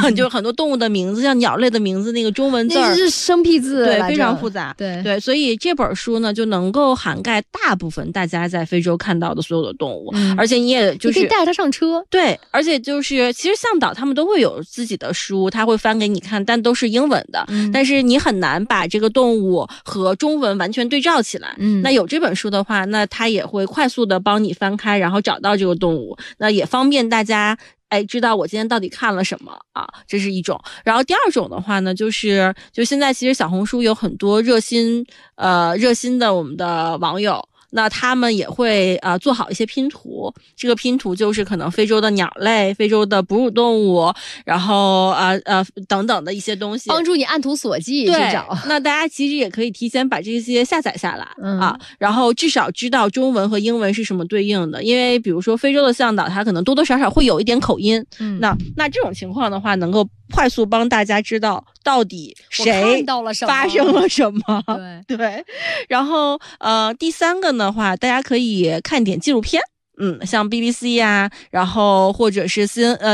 就是很多动物的名字，像鸟类的名字，那个中文字那是生僻字， 对，非常复杂。 对， 所以这本书呢就能够涵盖大部分大家在非洲看到的所有的动物，而且你也就是你可以带着它上车。 对，而且就是其实向导他们都会有自己的书，他会翻给你看，但都是英文的，但是你很难把这个动物和中文完全对照起来。那有这本书的话，那他也会快速的帮你翻开，然后找到这个动物，那也方便大家知道我今天到底看了什么啊，这是一种。然后第二种的话呢，就现在其实小红书有很多热心的我们的网友。那他们也会做好一些拼图，这个拼图就是可能非洲的鸟类、非洲的哺乳动物，然后等等的一些东西， 帮助你按图索骥去找。 那大家其实也可以提前把这些下载下来然后至少知道中文和英文是什么对应的，因为比如说非洲的向导他可能多多少少会有一点口音，那这种情况的话能够快速帮大家知道到底谁发生了什么。对，然后第三个的话，大家可以看点纪录片，像 BBC 呀，然后或者是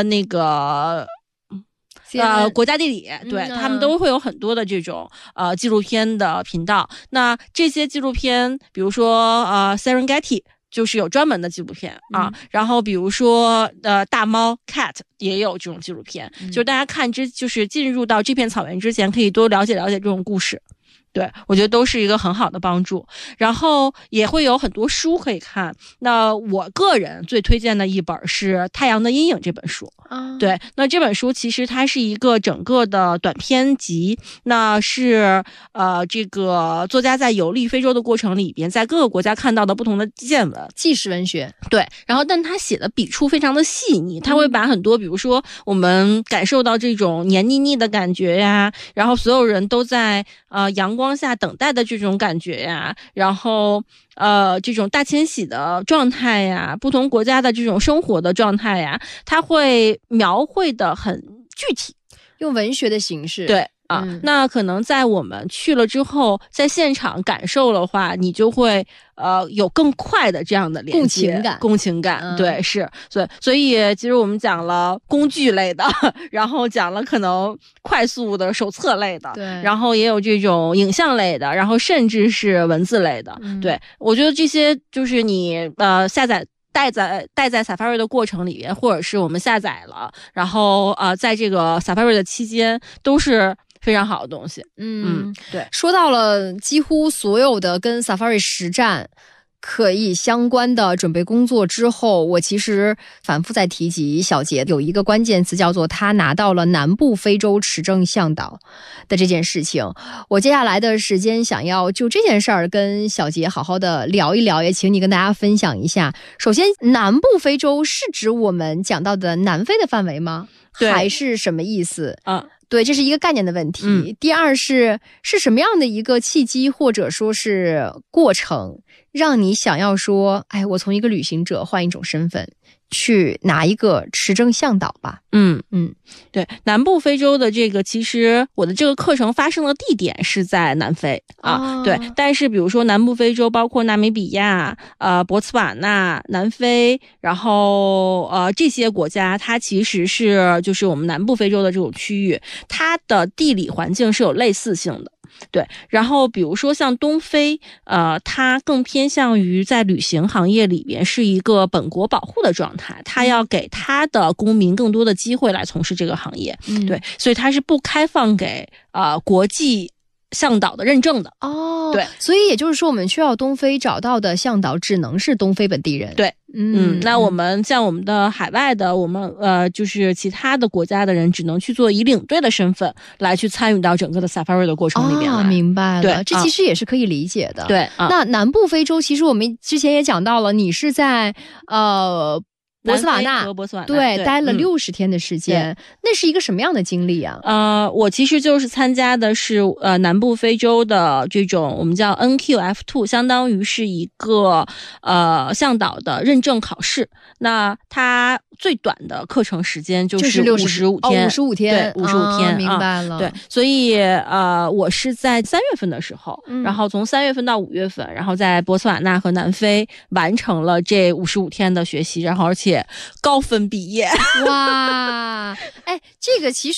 国家地理，对，他们都会有很多的这种纪录片的频道。那这些纪录片，比如说Serengeti。就是有专门的纪录片然后比如说大猫 cat 也有这种纪录片，就是大家看就是进入到这片草原之前，可以多了解了解这种故事。对，我觉得都是一个很好的帮助，然后也会有很多书可以看。那我个人最推荐的一本是《太阳的阴影》这本书对，那这本书其实它是一个整个的短篇集，那是这个作家在游历非洲的过程里边，在各个国家看到的不同的见闻， 纪实文学。 对，然后但他写的笔触非常的细腻，他会把很多比如说我们感受到这种黏腻腻的感觉呀，然后所有人都在阳光下等待的这种感觉呀，然后这种大迁徙的状态呀，不同国家的这种生活的状态呀，它会描绘的很具体， 用文学的形式。 对那可能在我们去了之后，在现场感受的话，你就会有更快的这样的连接共情感对，是所以其实我们讲了工具类的，然后讲了可能快速的手册类的， 对， 然后也有这种影像类的，然后甚至是文字类的对，我觉得这些就是你下载带在 Safari 的过程里边，或者是我们下载了，然后在这个 Safari 的期间都是非常好的东西。对， 说到了几乎所有的跟 Safari 实战可以相关的准备工作之后，我其实反复在提及小杰有一个关键词叫做他拿到了南部非洲持证向导的这件事情。我接下来的时间想要就这件事儿跟小杰好好的聊一聊，也请你跟大家分享一下。首先，南部非洲是指我们讲到的南非的范围吗？还是什么意思对，这是一个概念的问题。第二是什么样的一个契机或者说是过程，让你想要说，我从一个旅行者换一种身份，去拿一个持证向导吧。 对，南部非洲的这个，其实我的这个课程发生的地点是在南非对，但是比如说南部非洲包括纳米比亚、博茨瓦纳、南非，然后这些国家，它其实是就是我们南部非洲的这种区域，它的地理环境是有类似性的。对，然后比如说像东非，它更偏向于在旅行行业里边是一个本国保护的状态，它要给它的公民更多的机会来从事这个行业。对，所以它是不开放给国际向导的认证的。对， 所以也就是说，我们去到东非找到的向导只能是东非本地人。 对。那我们像我们的海外的，我们就是其他的国家的人，只能去做以领队的身份来去参与到整个的 Safari 的过程里面来。 明白了。 对， 这其实也是可以理解的。 对， 那南部非洲，其实我们之前也讲到了，你是在博茨瓦纳，对，待了60天的时间，那是一个什么样的经历啊？ 我其实就是参加的是南部非洲的这种我们叫 NQF2， 相当于是一个向导的认证考试。那它最短的课程时间就是55天 ，55天， 对，55天， 明白了。 对，所以我是在3月份的时候，然后从3月份到5月份，然后在博茨瓦纳和南非完成了这55天的学习，然后而且高分毕业。 哇，这个其实